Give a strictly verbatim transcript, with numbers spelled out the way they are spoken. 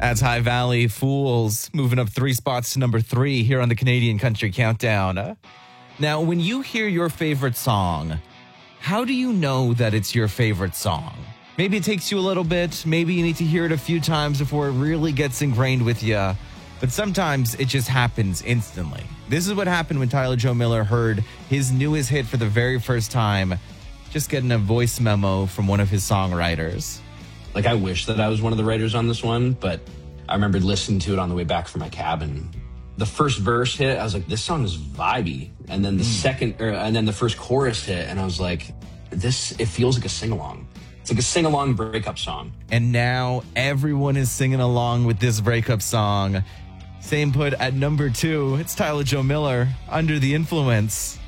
That's High Valley Fools, moving up three spots to number three here on the Canadian Country Countdown. Uh, Now, when you hear your favorite song, how do you know that it's your favorite song? Maybe it takes you a little bit. Maybe you need to hear it a few times before it really gets ingrained with you. But sometimes it just happens instantly. This is what happened when Tyler Joe Miller heard his newest hit for the very first time, just getting a voice memo from one of his songwriters. Like, I wish that I was one of the writers on this one, but I remembered listening to it on the way back from my cabin. The first verse hit, I was like, this song is vibey. And then the mm. second, or, and then the first chorus hit, and I was like, this, it feels like a sing-along. It's like a sing-along breakup song. And now everyone is singing along with this breakup song. Same put at number two, it's Tyler Joe Miller, Under the Influence.